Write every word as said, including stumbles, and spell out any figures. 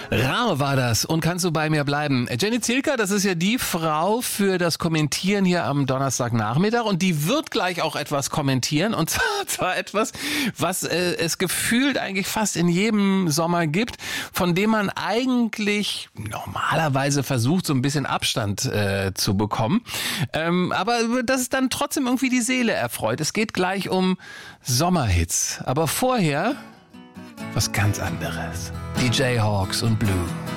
Rar war das und kannst du bei mir bleiben. Jenny Zielka, das ist ja die Frau für das Kommentieren hier am Donnerstagnachmittag und die wird gleich auch etwas kommentieren und zwar, zwar etwas, was äh, es gefühlt eigentlich fast in jedem Sommer gibt, von dem man eigentlich normalerweise versucht, so ein bisschen Abstand äh, zu bekommen, ähm, aber das ist dann trotzdem irgendwie die Seele erfreut. Es geht gleich um Sommerhits, aber vorher was ganz anderes. Die Jayhawks und Blue.